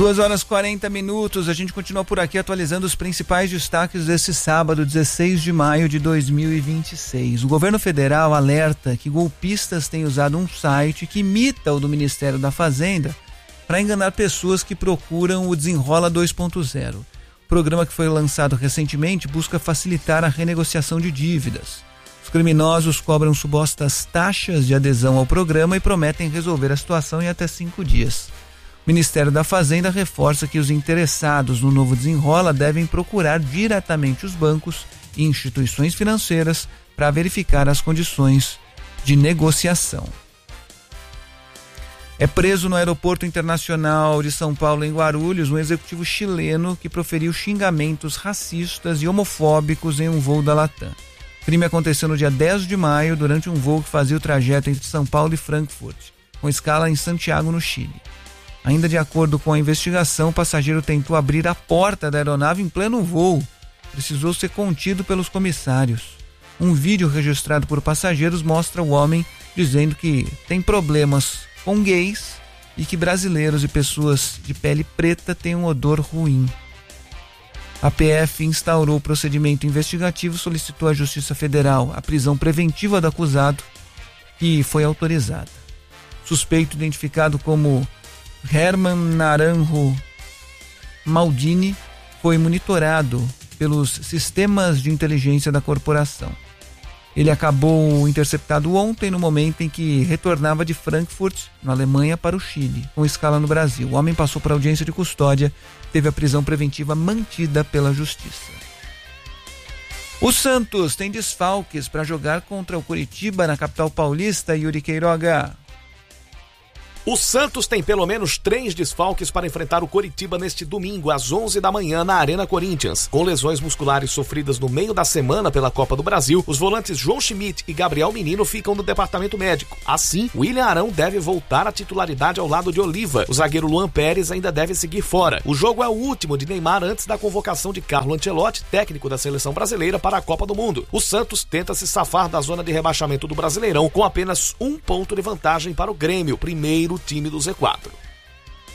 2h40, a gente continua por aqui atualizando os principais destaques desse sábado, 16 de maio de 2026. O governo federal alerta que golpistas têm usado um site que imita o do Ministério da Fazenda para enganar pessoas que procuram o Desenrola 2.0. O programa, que foi lançado recentemente, busca facilitar a renegociação de dívidas. Os criminosos cobram supostas taxas de adesão ao programa e prometem resolver a situação em até 5 dias. O Ministério da Fazenda reforça que os interessados no novo Desenrola devem procurar diretamente os bancos e instituições financeiras para verificar as condições de negociação. É preso no Aeroporto Internacional de São Paulo, em Guarulhos, um executivo chileno que proferiu xingamentos racistas e homofóbicos em um voo da Latam. O crime aconteceu no dia 10 de maio, durante um voo que fazia o trajeto entre São Paulo e Frankfurt, com escala em Santiago, no Chile. Ainda de acordo com a investigação, o passageiro tentou abrir a porta da aeronave em pleno voo. Precisou ser contido pelos comissários. Um vídeo registrado por passageiros mostra o homem dizendo que tem problemas com gays e que brasileiros e pessoas de pele preta têm um odor ruim. A PF instaurou o procedimento investigativo e solicitou à Justiça Federal a prisão preventiva do acusado, que foi autorizada. Suspeito, identificado como Herman Naranjo Maldini, foi monitorado pelos sistemas de inteligência da corporação. Ele acabou interceptado ontem, no momento em que retornava de Frankfurt, na Alemanha, para o Chile, com escala no Brasil. O homem passou por audiência de custódia, teve a prisão preventiva mantida pela Justiça. O Santos tem desfalques para jogar contra o Coritiba na capital paulista, Yuri Queiroga. O Santos tem pelo menos 3 desfalques para enfrentar o Coritiba neste domingo, às 11 da manhã, na Arena Corinthians. Com lesões musculares sofridas no meio da semana pela Copa do Brasil, os volantes João Schmidt e Gabriel Menino ficam no departamento médico. Assim, William Arão deve voltar à titularidade ao lado de Oliva. O zagueiro Luan Pérez ainda deve seguir fora. O jogo é o último de Neymar antes da convocação de Carlo Ancelotti, técnico da seleção brasileira, para a Copa do Mundo. O Santos tenta se safar da zona de rebaixamento do Brasileirão com apenas 1 ponto de vantagem para o Grêmio, primeiro time do Z4.